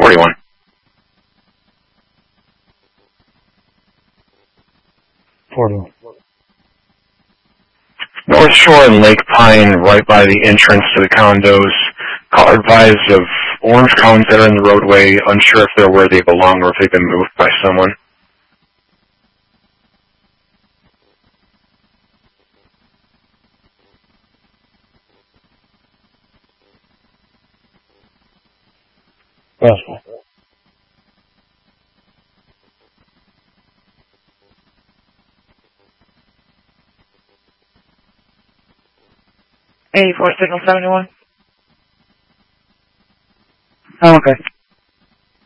41. North Shore and Lake Pine, right by the entrance to the condos. Call advised of orange cones that are in the roadway, unsure if they're where they belong or if they've been moved by someone. Possible. Signal 71. Oh, okay.